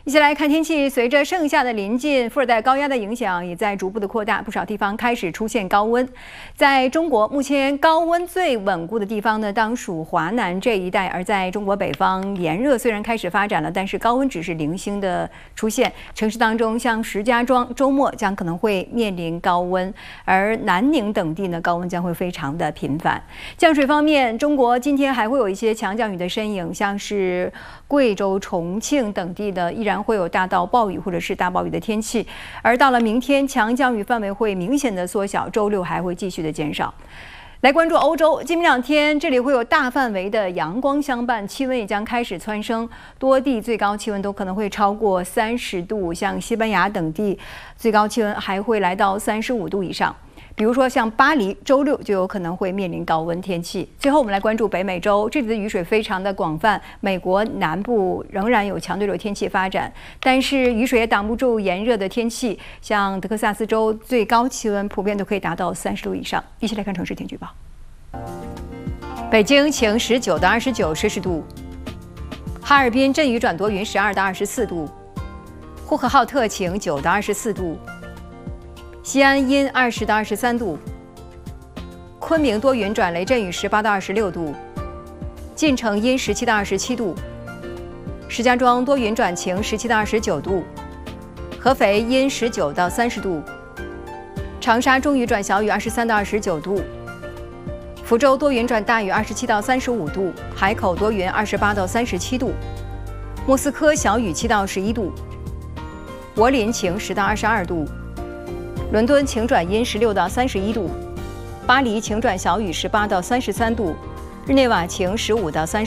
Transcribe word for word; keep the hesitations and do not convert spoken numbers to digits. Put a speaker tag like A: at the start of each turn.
A: 一起来看天气，随着盛夏的临近，副热带高压的影响也在逐步的扩大，不少地方开始出现高温。在中国，目前高温最稳固的地方呢，当属华南这一带；而在中国北方，炎热虽然开始发展了，但是高温只是零星的出现。城市当中，像石家庄周末将可能会面临高温，而南宁等地呢，高温将会非常的频繁。降水方面，中国今天还会有一些强降雨的身影，像是贵州、重庆等地的依然会有大到暴雨或者是大暴雨的天气，而到了明天，强降雨范围会明显的缩小，周六还会继续的减少。来关注欧洲，今明两天这里会有大范围的阳光相伴，气温也将开始蹿升，多地最高气温都可能会超过三十度，像西班牙等地最高气温还会来到三十五度以上。比如说，像巴黎，周六就有可能会面临高温天气。最后，我们来关注北美洲，这里的雨水非常的广泛，美国南部仍然有强对流天气发展，但是雨水也挡不住炎热的天气。像德克萨斯州最高气温普遍都可以达到三十度以上。一起来看城市天气预报：北京晴十九到二十九摄氏度，哈尔滨阵雨转多云十二到二十四度，呼和浩特晴九到二十四度。西安阴二十到二十三度，昆明多云转雷阵雨十八到二十六度，晋城阴十七到二十七度，石家庄多云转晴十七到二十九度，合肥阴十九到三十度，长沙中雨转小雨二十三到二十九度，福州多云转大雨二十七到三十五度，海口多云二十八到三十七度，莫斯科小雨七到十一度，柏林晴十到二十二度。伦敦晴转阴十六到三十一度，巴黎晴转小雨十八到三十三度，日内瓦晴十五到三十。